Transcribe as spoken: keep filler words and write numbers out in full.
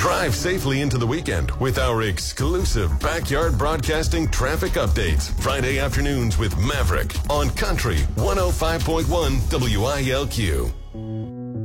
Drive safely into the weekend with our exclusive Backyard Broadcasting traffic updates. Friday afternoons with Maverick on Country one oh five point one W I L Q.